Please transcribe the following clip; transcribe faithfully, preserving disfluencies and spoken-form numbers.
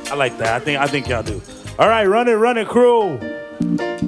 I like that. I think I think y'all do. All right, run it, run it, crew.